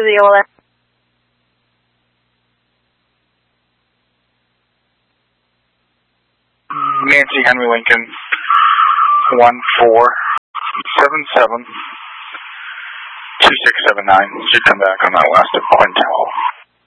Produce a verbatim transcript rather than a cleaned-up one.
the O L S. Nancy Henry Lincoln, one four seven seven two six seven nine. Should come back on that last call and tell.